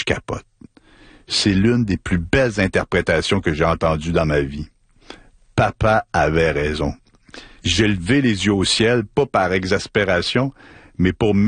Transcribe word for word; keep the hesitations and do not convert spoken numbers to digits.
capote. C'est l'une des plus belles interprétations que j'ai entendues dans ma vie. Papa avait raison. J'ai levé les yeux au ciel, pas par exaspération, mais pour